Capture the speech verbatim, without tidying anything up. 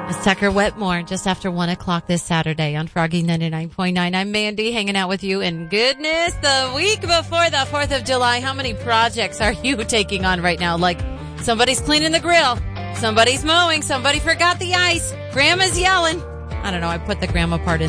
It's Tucker Wetmore just after one o'clock this Saturday on Froggy ninety-nine point nine. I'm Mandy hanging out with you. And goodness, the week before the fourth of July, how many projects are you taking on right now? Like somebody's cleaning the grill, somebody's mowing, somebody forgot the ice, grandma's yelling. I don't know. I put the grandma part in